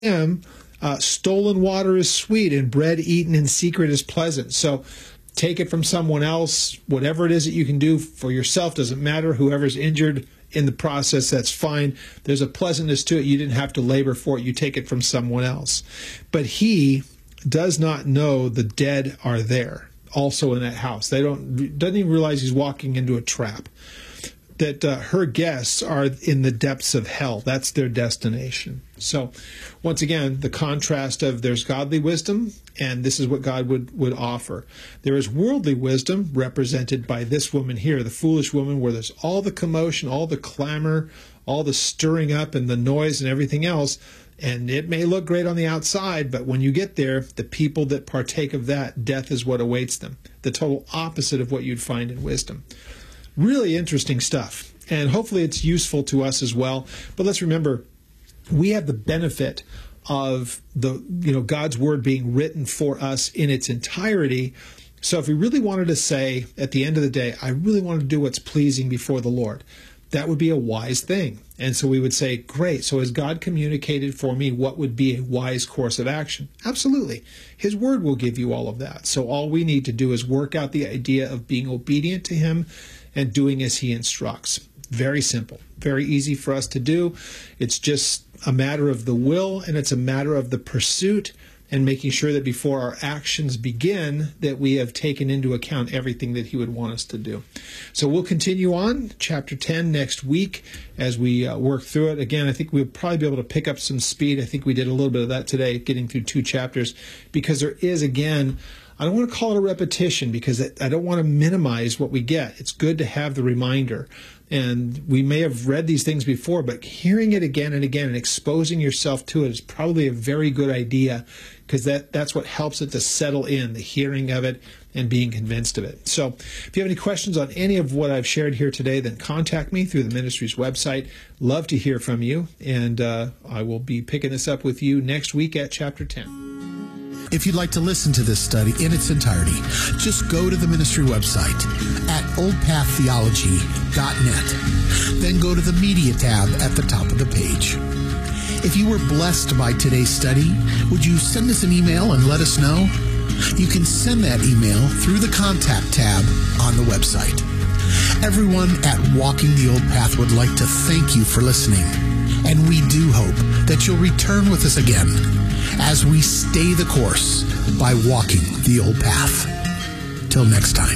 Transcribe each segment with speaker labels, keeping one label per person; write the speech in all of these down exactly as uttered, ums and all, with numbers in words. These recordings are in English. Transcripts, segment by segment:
Speaker 1: him, uh, stolen water is sweet and bread eaten in secret is pleasant. So take it from someone else. Whatever it is that you can do for yourself doesn't matter. Whoever's injured in the process, that's fine. There's a pleasantness to it. You didn't have to labor for it. You take it from someone else. But he does not know the dead are there also in that house. They don't, doesn't even realize he's walking into a trap. That uh, her guests are in the depths of hell. That's their destination. So once again, the contrast of there's godly wisdom, and this is what God would, would offer. There is worldly wisdom represented by this woman here, the foolish woman, where there's all the commotion, all the clamor, all the stirring up and the noise and everything else. And it may look great on the outside, but when you get there, the people that partake of that, death is what awaits them. The total opposite of what you'd find in wisdom. Really interesting stuff, and hopefully it's useful to us as well. But let's remember, we have the benefit of the you know God's Word being written for us in its entirety. So if we really wanted to say at the end of the day, I really want to do what's pleasing before the Lord, that would be a wise thing. And so we would say, great, so has God communicated for me what would be a wise course of action? Absolutely. His Word will give you all of that. So all we need to do is work out the idea of being obedient to Him and doing as He instructs. Very simple, very easy for us to do. It's just a matter of the will, and it's a matter of the pursuit and making sure that before our actions begin, that we have taken into account everything that He would want us to do. So we'll continue on, chapter ten, next week as we uh, work through it. Again, I think we'll probably be able to pick up some speed. I think we did a little bit of that today, getting through two chapters, because there is, again, I don't want to call it a repetition because I don't want to minimize what we get. It's good to have the reminder. And we may have read these things before, but hearing it again and again and exposing yourself to it is probably a very good idea, because that, that's what helps it to settle in, the hearing of it and being convinced of it. So if you have any questions on any of what I've shared here today, then contact me through the ministry's website. Love to hear from you. And uh, I will be picking this up with you next week at chapter ten.
Speaker 2: If you'd like to listen to this study in its entirety, just go to the ministry website at old path theology dot net. Then go to the media tab at the top of the page. If you were blessed by today's study, would you send us an email and let us know? You can send that email through the contact tab on the website. Everyone at Walking the Old Path would like to thank you for listening, and we do hope that you'll return with us again as we stay the course by walking the old path. Till next time.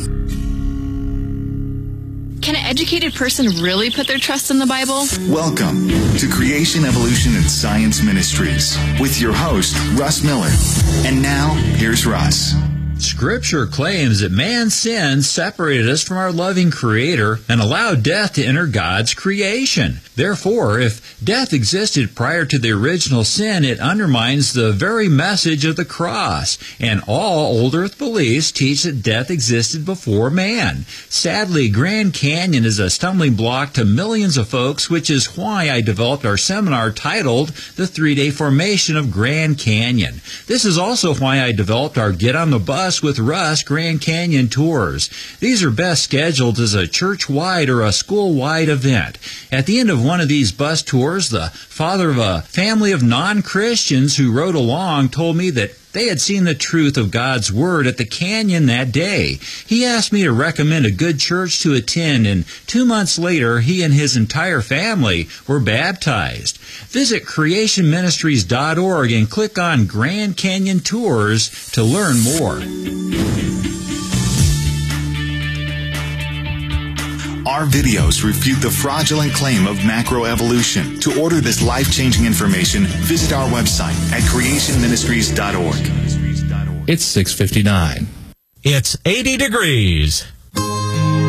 Speaker 3: Can an educated person really put their trust in the Bible?
Speaker 4: Welcome to Creation, Evolution, and Science Ministries with your host, Russ Miller. And now, here's Russ.
Speaker 5: Scripture claims that man's sin separated us from our loving Creator and allowed death to enter God's creation. Therefore, if death existed prior to the original sin, it undermines the very message of the cross. And all old earth beliefs teach that death existed before man. Sadly, Grand Canyon is a stumbling block to millions of folks, which is why I developed our seminar titled The Three-Day Formation of Grand Canyon. This is also why I developed our Get on the Bus with Russ Grand Canyon Tours. These are best scheduled as a church-wide or a school-wide event. At the end of one of these bus tours, the father of a family of non-Christians who rode along told me that they had seen the truth of God's Word at the canyon that day. He asked me to recommend a good church to attend, and two months later, he and his entire family were baptized. Visit creation ministries dot org and click on Grand Canyon Tours to learn more.
Speaker 4: Our videos refute the fraudulent claim of macroevolution. To order this life-changing information, visit our website at creation ministries dot org.
Speaker 6: It's six fifty-nine.
Speaker 7: It's eighty degrees.